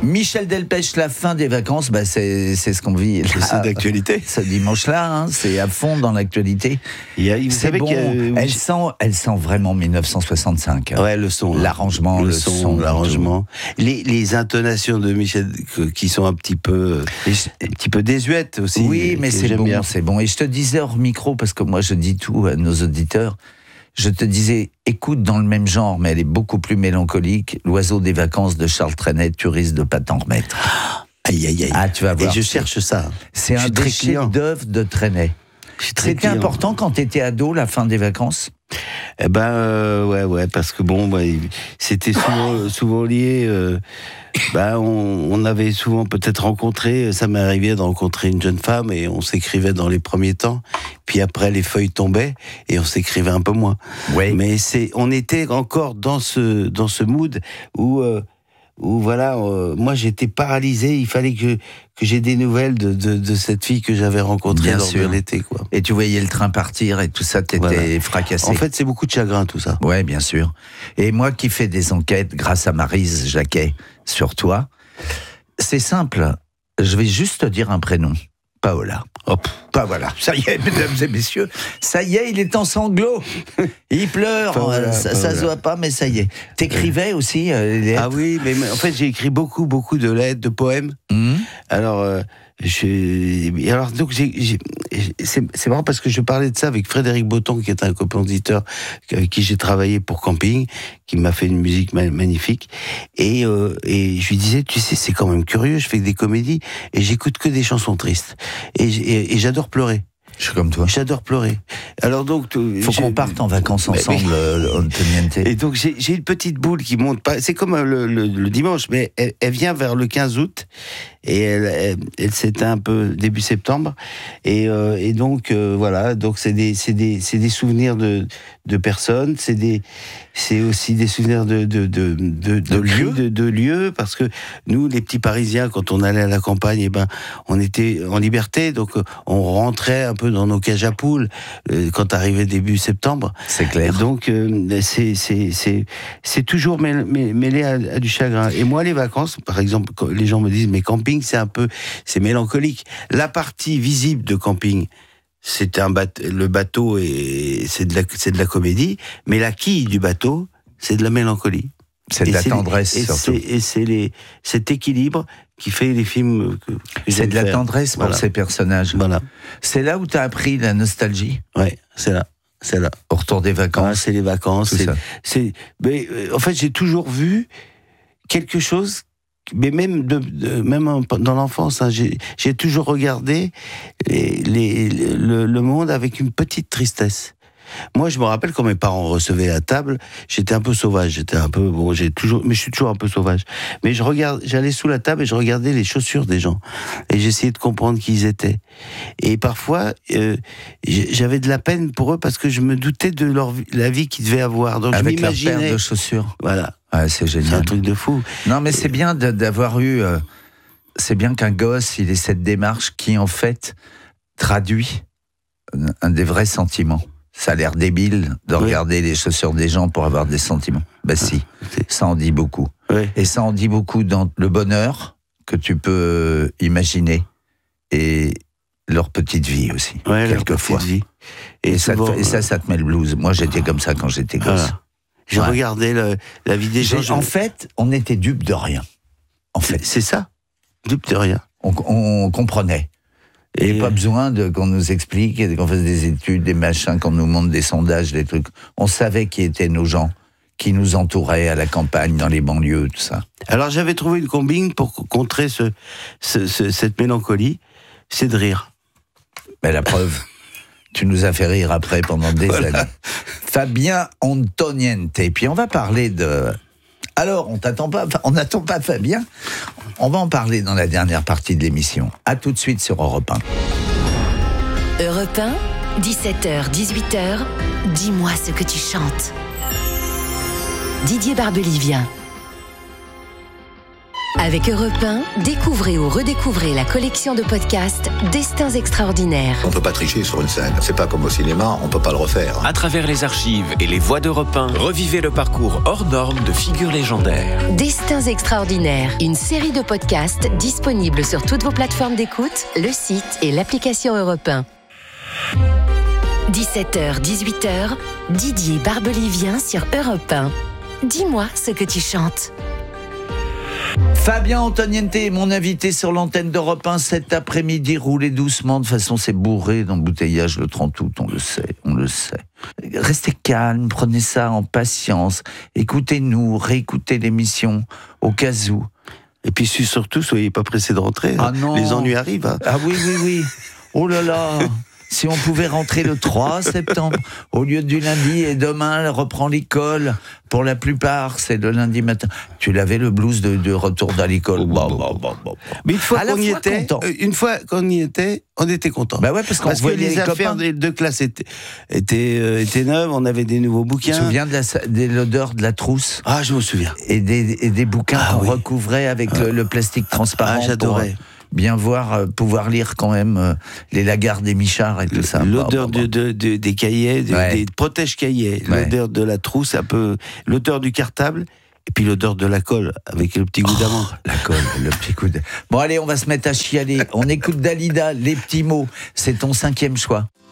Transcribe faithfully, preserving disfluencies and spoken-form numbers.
Michel Delpech, la fin des vacances, bah c'est, c'est ce qu'on vit. Là, c'est d'actualité. Ce dimanche-là, hein, c'est à fond dans l'actualité. Il y a, vous c'est savez bon. qu'il y a, elle, sent, elle sent vraiment dix-neuf cent soixante-cinq. Hein. Ouais, le son. L'arrangement, le, le son, son. l'arrangement. Les, les intonations de Michel qui sont un petit peu, un petit peu désuètes aussi. Oui, mais c'est bon, bien. c'est bon. Et je te disais hors micro, parce que moi je dis tout à nos auditeurs, je te disais, écoute dans le même genre, mais elle est beaucoup plus mélancolique, L'oiseau des vacances de Charles Trenet, tu risques de pas t'en remettre. Aïe, aïe, aïe. Ah, tu vas voir. Et je cherche ça. C'est je un des chefs-d'œuvre de Trenet. C'était client. Important quand tu étais ado, la fin des vacances ? Eh ben, euh, ouais, ouais, parce que bon, bah, c'était souvent, souvent lié. Euh, bah, on, on avait souvent peut-être rencontré, ça m'est arrivé de rencontrer une jeune femme et on s'écrivait dans les premiers temps. Puis après, les feuilles tombaient et on s'écrivait un peu moins. Ouais. Mais c'est, on était encore dans ce, dans ce mood où. Euh, où voilà, euh, moi j'étais paralysé, il fallait que, que j'ai des nouvelles de, de, de cette fille que j'avais rencontrée Bien lors sûr. de l'été, quoi. Et tu voyais le train partir et tout ça, t'étais voilà. fracassé. En fait, c'est beaucoup de chagrin, tout ça. Ouais, bien sûr. Et moi qui fais des enquêtes grâce à Maryse Jacquet sur toi, c'est simple, je vais juste te dire un prénom. Paola. Hop. Bah voilà, ça y est, mesdames et messieurs, ça y est, il est en sanglots. Il pleure, Paola, ça, Paola. ça se voit pas, mais ça y est. T'écrivais aussi euh, les lettres. Ah oui, mais, mais en fait, j'ai écrit beaucoup, beaucoup de lettres, de poèmes. Mmh. Alors, euh, je, alors donc, j'ai, j'ai, c'est, c'est marrant parce que je parlais de ça avec Frédéric Botton, qui est un compositeur avec qui j'ai travaillé pour Camping, qui m'a fait une musique ma- magnifique. Et, euh, et je lui disais, tu sais, c'est quand même curieux, je fais des comédies et j'écoute que des chansons tristes. Et, et, et j'adore pleurer. Je suis comme toi. J'adore pleurer. Alors donc, faut qu'on parte en vacances ensemble, mais, euh, Antoniente. Et donc j'ai, j'ai une petite boule qui monte pas. C'est comme le, le, le dimanche, mais elle, elle vient vers le quinze août et elle, elle, elle s'éteint un peu début septembre. Et, euh, et donc euh, voilà, donc c'est des, c'est des, c'est des souvenirs de, de personnes. C'est des, c'est aussi des souvenirs de, de, de, de, de, de lieux, de, de lieux, parce que nous, les petits Parisiens, quand on allait à la campagne, eh ben, on était en liberté, donc on rentrait un peu dans nos cages à poules euh, quand arrivait début septembre. C'est clair. Et donc euh, c'est c'est c'est c'est toujours mêlé, mêlé à, à du chagrin. Et moi, les vacances, par exemple, les gens me disent mais camping, c'est un peu, c'est mélancolique. La partie visible de camping, c'est un bateau, le bateau et c'est de la c'est de la comédie, mais la quille du bateau, c'est de la mélancolie. C'est de et la c'est tendresse, les, et surtout. C'est, et c'est les, cet équilibre qui fait les films que, que c'est de la faire. tendresse pour voilà. ces personnages. Voilà. C'est là où tu as appris la nostalgie. Ouais, c'est là. C'est là. Au retour des vacances. Ah, c'est les vacances. C'est, c'est, mais, en fait, j'ai toujours vu quelque chose, mais même, de, de, même dans l'enfance, hein, j'ai, j'ai toujours regardé les, les, le, le monde avec une petite tristesse. Moi, je me rappelle quand mes parents recevaient la table, j'étais un peu sauvage, j'étais un peu, bon, j'ai toujours, mais je suis toujours un peu sauvage. Mais je regarde, j'allais sous la table et je regardais les chaussures des gens. Et j'essayais de comprendre qui ils étaient. Et parfois, euh, j'avais de la peine pour eux parce que je me doutais de leur, la vie qu'ils devaient avoir. Donc avec je m'imaginais. leur paire de chaussures. Voilà. Ouais, c'est génial. C'est un truc de fou. Non, mais c'est bien d'avoir eu, euh, c'est bien qu'un gosse, il ait cette démarche qui, en fait, traduit un des vrais sentiments. Ça a l'air débile de regarder oui. les chaussures des gens pour avoir des sentiments. Ben si, ça en dit beaucoup. Oui. Et ça en dit beaucoup dans le bonheur que tu peux imaginer et leur petite vie aussi, ouais, quelquefois. Vie. Et, et, souvent, ça te, et ça, ça te met le blues. Moi, j'étais comme ça quand j'étais gosse. Voilà. J'ai ouais. regardé le, la vie des gens. Je... En fait, on était dupes de rien. En fait, c'est, c'est ça, dupes de rien. On, on comprenait. Et il n'y a pas besoin de, qu'on nous explique, qu'on fasse des études, des machins, qu'on nous montre des sondages, des trucs. On savait qui étaient nos gens, qui nous entouraient à la campagne, dans les banlieues, tout ça. Alors j'avais trouvé une combine pour contrer ce, ce, ce, cette mélancolie, c'est de rire. Ben, la preuve, tu nous as fait rire après pendant des voilà. années. Fabien Antoniente. Et puis on va parler de... Alors, on t'attend pas, on n'attend pas Fabien. On va en parler dans la dernière partie de l'émission. À tout de suite sur Europe un. Europe un, dix-sept heures, dix-huit heures, dis-moi ce que tu chantes. Didier Barbelivien. Avec Europe un, découvrez ou redécouvrez la collection de podcasts Destins extraordinaires. On peut pas tricher sur une scène. C'est pas comme au cinéma, on peut pas le refaire. À travers les archives et les voix d'Europe un, revivez le parcours hors norme de figures légendaires. Destins extraordinaires, une série de podcasts disponibles sur toutes vos plateformes d'écoute, le site et l'application Europe un. dix-sept heures dix-huit heures, Didier Barbelivien sur Europe un. Dis-moi ce que tu chantes. Fabien Antoniente est mon invité sur l'antenne d'Europe un cet après-midi. Roulez doucement, de toute façon c'est bourré d'embouteillage le trente août, on le sait, on le sait. Restez calme, prenez ça en patience, écoutez-nous, réécoutez l'émission au cas où. Et puis surtout, soyez pas pressés de rentrer, Ah non. les ennuis arrivent. Hein. Ah oui, oui, oui, oh là là. Si on pouvait rentrer le trois septembre au lieu du lundi, et demain elle reprend l'école, pour la plupart c'est le lundi matin. Tu l'avais le blues de, de retour à l'école. Oh, bon, bon, bon, bon, bon. Mais une fois À la qu'on y fois était, content. euh, une fois qu'on y était, on était content. Bah ouais, parce qu'on parce que voyait les, les affaires copains. de, de classe étaient, étaient, euh, étaient neuves, on avait des nouveaux Tu bouquins. te souviens de, la, de l'odeur de la trousse Ah, je me souviens. et des, et des bouquins Ah qu'on oui. recouvrait avec le, le plastique transparent. Ah, j'adorais. Pour, euh, bien voir, euh, pouvoir lire quand même euh, les Lagarde et Michard et tout ça. L'odeur Bon, bon, de, de, de- des cahiers, de- Ouais. des protège-cahiers, Ouais. l'odeur de la trousse, un peu, l'odeur du cartable, et puis l'odeur de la colle, avec le petit goût d'amande. bon. La colle, le petit coup de... Bon allez, on va se mettre à chialer. On écoute Dalida, les petits mots. C'est ton cinquième choix.